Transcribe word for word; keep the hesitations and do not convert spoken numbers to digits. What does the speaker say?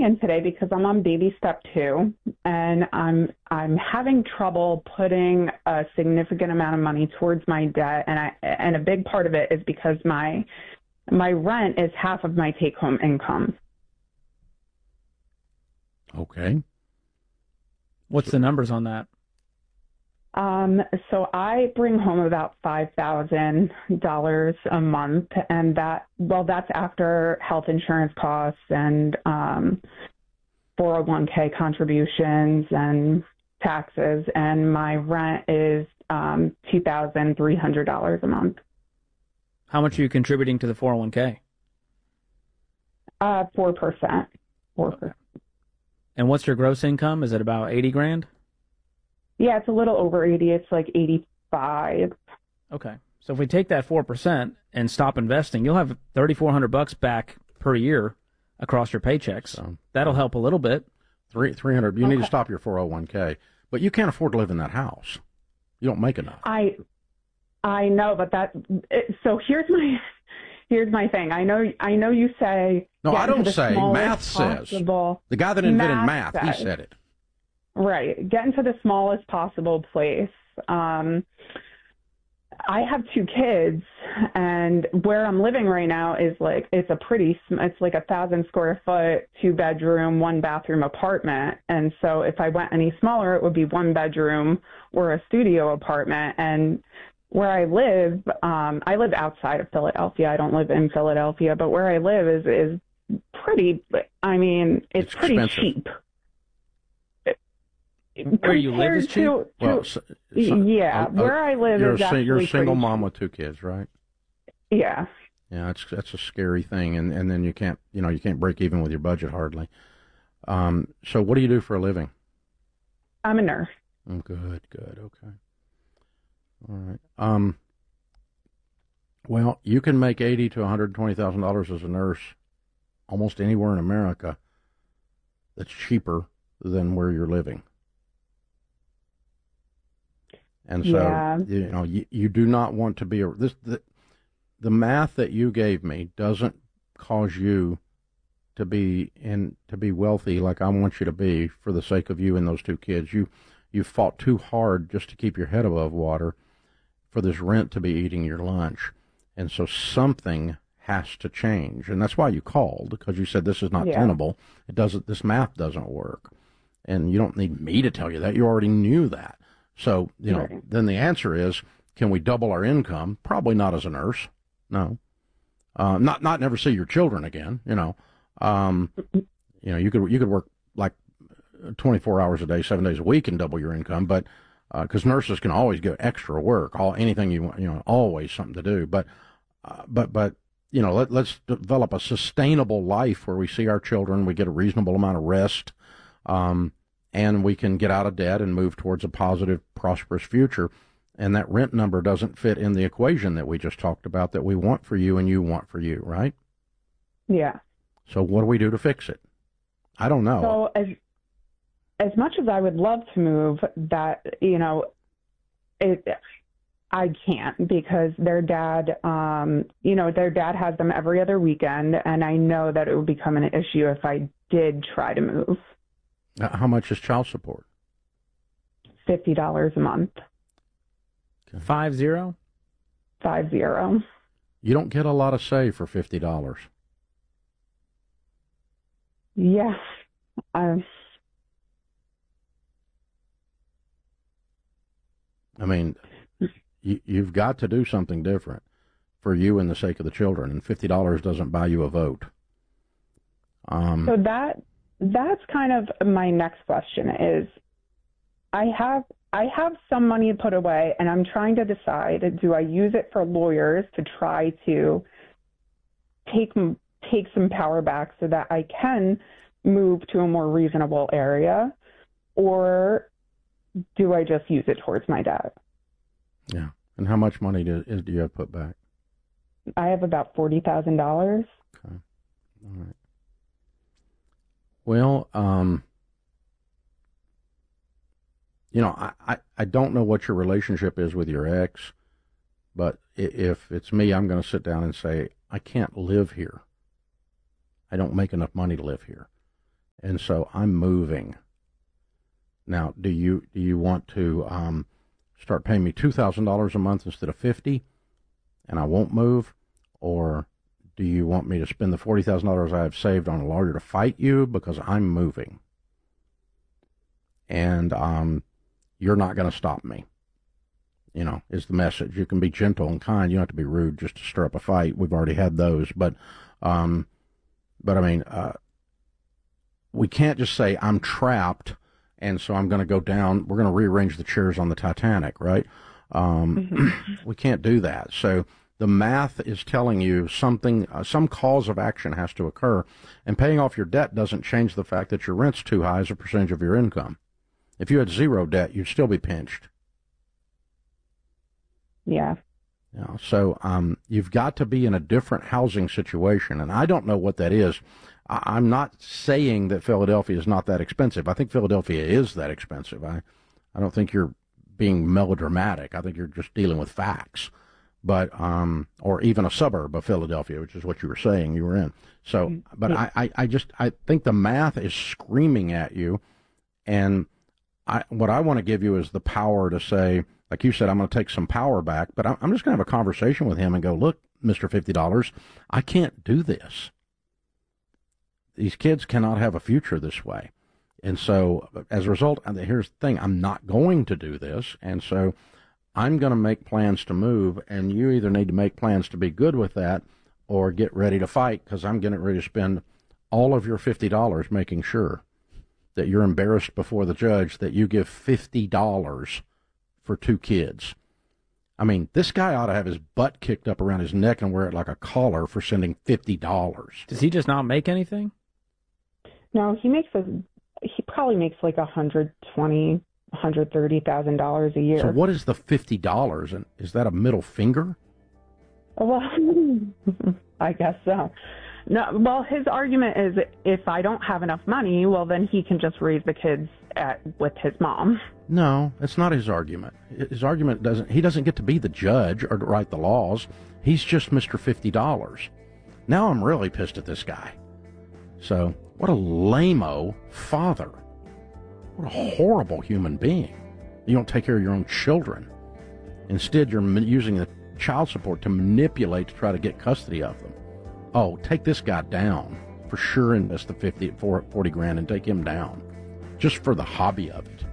in today because I'm on baby step two, and I'm I'm having trouble putting a significant amount of money towards my debt, and I and a big part of it is because my my rent is half of my take-home income. Okay. What's the numbers on that? Um, so I bring home about five thousand dollars a month, and that, well, that's after health insurance costs and um, four oh one k contributions and taxes, and my rent is um, two thousand three hundred dollars a month. How much are you contributing to the four oh one k? Uh, four percent. four percent. And what's your gross income? Is it about eighty grand? Yeah, it's a little over eighty. It's like eighty-five. Okay. So if we take that four percent and stop investing, you'll have thirty-four hundred bucks back per year across your paychecks. So, That'll help a little bit. Three, 300. You okay. need to stop your four oh one k. But you can't afford to live in that house. You don't make enough. I I know, but that it, so here's my here's my thing. I know I know you say No, I don't say. Math possible. says. The guy that invented math, math, says. he said it. Right. Get into the smallest possible place. Um, I have two kids, and where I'm living right now is like, it's a pretty, it's like a thousand square foot, two bedroom, one bathroom apartment. And so if I went any smaller, it would be one bedroom or a studio apartment. And where I live, um, I live outside of Philadelphia. I don't live in Philadelphia, but where I live is, is pretty, I mean, it's, it's pretty expensive. cheap. Where you live is cheap? To, to, well, so, so, yeah, uh, where I live you're is a, actually You're a single pretty mom cheap. with two kids, right? Yeah. Yeah, that's that's a scary thing, and, and then you can't, you know, you can't break even with your budget hardly. Um, so what do you do for a living? I'm a nurse. Oh, good, good, okay. All right. Um. Well, you can make eighty to one hundred twenty thousand dollars as a nurse, almost anywhere in America. That's cheaper than where you're living. And so, yeah. you know, you, you do not want to be a, this, the, the math that you gave me doesn't cause you to be in, to be wealthy like I want you to be for the sake of you and those two kids. You, you fought too hard just to keep your head above water for this rent to be eating your lunch. And so something has to change. And that's why you called, because you said this is not yeah. tenable. It doesn't, this math doesn't work. And you don't need me to tell you that. You already knew that. So, you know, right. then the answer is, can we double our income? Probably not as a nurse. No. Uh, not, not never see your children again, you know. Um, you know, you could, you could work like twenty-four hours a day, seven days a week and double your income, but, uh, cause nurses can always get extra work, all, anything you want, you know, always something to do. But, uh, but, but, you know, let, let's develop a sustainable life where we see our children, we get a reasonable amount of rest, um, and we can get out of debt and move towards a positive, prosperous future. And that rent number doesn't fit in the equation that we just talked about that we want for you and you want for you, right? Yeah. So what do we do to fix it? I don't know. So as as much as I would love to move, that, you know, it, I can't because their dad, um, you know, their dad has them every other weekend, and I know that it would become an issue if I did try to move. How much is child support? fifty dollars a month. Okay. Five zero? Five zero. You don't get a lot of say for fifty dollars. Yes. Um, I mean, you, you've got to do something different for you and the sake of the children, and fifty dollars doesn't buy you a vote. Um, so that that's kind of my next question is, I have I have some money put away, and I'm trying to decide, do I use it for lawyers to try to take take some power back so that I can move to a more reasonable area, or do I just use it towards my debt? Yeah. And how much money do, is, do you have put back? I have about forty thousand dollars. Okay. All right. Well, um, you know, I, I, I don't know what your relationship is with your ex, but if it's me, I'm going to sit down and say, I can't live here. I don't make enough money to live here. And so I'm moving. Now, do you do you want to um, start paying me two thousand dollars a month instead of fifty, and I won't move? Or do you want me to spend the forty thousand dollars I have saved on a lawyer to fight you because I'm moving? And um, you're not going to stop me, you know, is the message. You can be gentle and kind. You don't have to be rude just to stir up a fight. We've already had those. But, um, but I mean, uh, we can't just say, I'm trapped, and so I'm going to go down. We're going to rearrange the chairs on the Titanic, right? Um, mm-hmm. We can't do that. So the math is telling you something, uh, some cause of action has to occur, and paying off your debt doesn't change the fact that your rent's too high as a percentage of your income. If you had zero debt, you'd still be pinched. Yeah. You know, so um, you've got to be in a different housing situation, and I don't know what that is. I, I'm not saying that Philadelphia is not that expensive. I think Philadelphia is that expensive. I, I don't think you're being melodramatic. I think you're just dealing with facts. But um, or even a suburb of Philadelphia, which is what you were saying you were in. So, but I, I, I just I think the math is screaming at you, and I, what I want to give you is the power to say, like you said, I'm going to take some power back, but I'm, I'm just going to have a conversation with him and go, look, Mister fifty dollars, I can't do this. These kids cannot have a future this way. And so as a result, here's the thing, I'm not going to do this. And so I'm going to make plans to move, and you either need to make plans to be good with that or get ready to fight, because I'm getting ready to spend all of your fifty dollars making sure that you're embarrassed before the judge that you give fifty dollars for two kids. I mean, this guy ought to have his butt kicked up around his neck and wear it like a collar for sending fifty dollars. Does he just not make anything? No, he makes a, he probably makes like a hundred twenty, one hundred thirty thousand dollars a year. So what is the fifty dollars? And is that a middle finger? Well, I guess so. No, well, his argument is if I don't have enough money, well, then he can just raise the kids at, with his mom. No, that's not his argument. His argument doesn't, he doesn't get to be the judge or to write the laws. He's just Mister fifty dollars. Now I'm really pissed at this guy. So, what a lame-o father. What a horrible human being. You don't take care of your own children. Instead, you're using the child support to manipulate to try to get custody of them. Oh, take this guy down. For sure invest the fifty, forty grand and take him down. Just for the hobby of it.